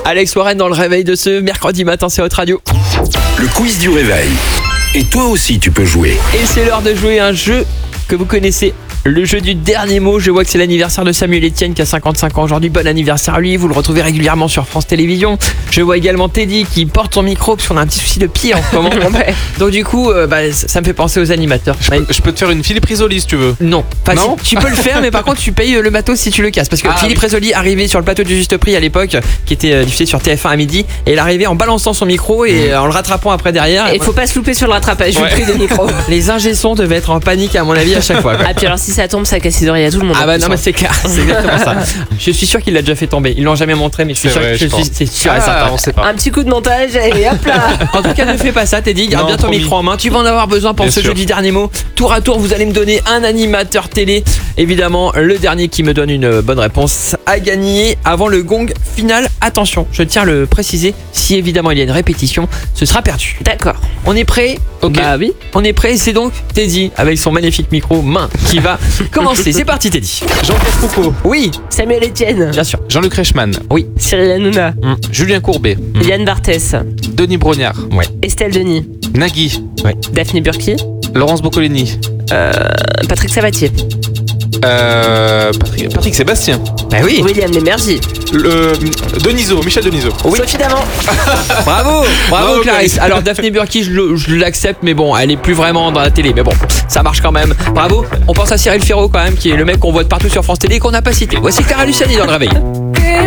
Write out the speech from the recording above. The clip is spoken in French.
Alex Warren dans le réveil de ce mercredi matin sur Hot Radio. Le quiz du réveil. Et toi aussi, tu peux jouer. Et c'est l'heure de jouer à un jeu que vous connaissez. Le jeu du dernier mot. Je vois que c'est l'anniversaire de Samuel Etienne qui a 55 ans aujourd'hui. Bon anniversaire à lui. Vous le retrouvez régulièrement sur France Télévisions. Je vois également Teddy qui porte son micro parce qu'on a un petit souci de pied en ce moment. Donc du coup, ça me fait penser aux animateurs. Je peux te faire une Philippe Risoli si tu veux. Non, pas Non si, tu peux le faire, mais par contre tu payes le matos si tu le casses. Parce que Philippe Risoli arrivait sur le plateau du Juste Prix à l'époque, qui était diffusé sur TF1 à midi, et il arrivait en balançant son micro et en le rattrapant après derrière. Et faut pas se louper sur le rattrapage du prix des micros. Les ingé-sons devaient être en panique à mon avis à chaque fois. Ah puis alors si ça tombe, ça casse les oreilles à tout le monde. Ah bah non mais c'est clair, c'est exactement ça. Je suis sûr qu'il l'a déjà fait tomber. Ils l'ont jamais montré, mais je suis C'est sûr, vrai, je pense. c'est sûr et certain. On sait pas. Un petit coup de montage et hop là. En tout cas, ne fais pas ça, Teddy. Garde Non, bien ton promis. micro en main. Tu vas en avoir besoin pour Bien ce sûr. jeu du dernier mot. Tour à tour, vous allez me donner un animateur télé. Évidemment, le dernier qui me donne une bonne réponse a gagné avant le gong final. Attention, je tiens à le préciser. Si évidemment il y a une répétition, ce sera perdu. D'accord. On est prêt? Ok. Bah oui. On est prêt. C'est donc Teddy avec son magnifique micro main qui va commencer. C'est parti, Teddy. Jean-Pierre Foucault, Oui, Samuel Etienne, bien sûr. Jean-Luc Reichmann, Cyril Hanouna, Julien Courbet, Yann Barthès, Denis Brognard, Estelle Denis, Nagui, Daphné Burki, Laurence Boccolini, Patrick Sabatier, Patrick Sébastien, Bah oui. William Lémergie, Michel Denisot. Sophie Davant. Bravo, Bravo, Clarisse. Alors Daphné Burki, je l'accepte, mais bon, elle est plus vraiment dans la télé. Mais bon, ça marche quand même. Bravo. On pense à Cyril Ferraud quand même, qui est le mec qu'on voit de partout sur France Télé et qu'on n'a pas cité. Voici Clara Luciani dans le réveil.